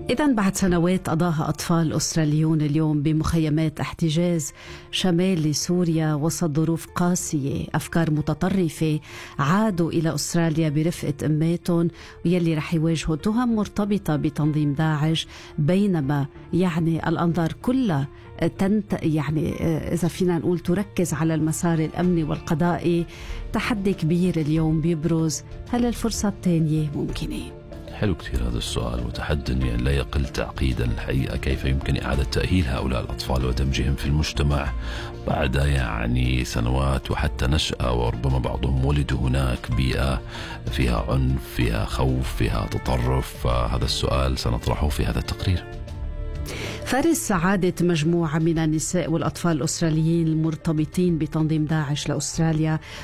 إذن بعد سنوات قضاها أطفال أستراليون اليوم بمخيمات احتجاز شمال سوريا وسط ظروف قاسية، أفكار متطرفة، عادوا إلى أستراليا برفقة أماتهم ويلي رح يواجهوا تهم مرتبطة بتنظيم داعش، بينما يعني الأنظار كلها إذا فينا نقول تركز على المسار الأمني والقضائي. تحدي كبير اليوم بيبرز، هل الفرصة الثانية ممكنة؟ حلو كتير هذا السؤال، وتحدي يعني لا يقل تعقيدا الحقيقة. كيف يمكن إعادة تأهيل هؤلاء الأطفال ودمجهم في المجتمع بعد يعني سنوات وحتى نشأة، وربما بعضهم ولدوا هناك بيئة فيها عنف، فيها خوف، فيها تطرف. هذا السؤال سنطرحه في هذا التقرير. فرز سعادة مجموعة من النساء والأطفال الأستراليين المرتبطين بتنظيم داعش لأستراليا